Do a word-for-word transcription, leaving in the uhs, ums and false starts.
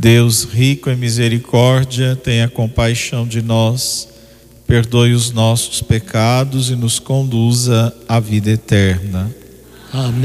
Deus rico em misericórdia, tenha compaixão de nós, perdoe os nossos pecados e nos conduza à vida eterna. Amém.